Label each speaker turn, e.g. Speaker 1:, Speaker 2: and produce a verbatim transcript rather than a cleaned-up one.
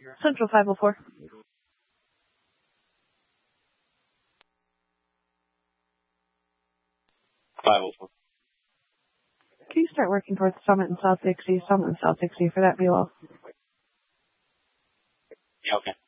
Speaker 1: Central five oh four.
Speaker 2: five oh four.
Speaker 1: Can you start working towards Summit and South Dixie, Summit and South Dixie for that B O L?
Speaker 2: Yeah, okay.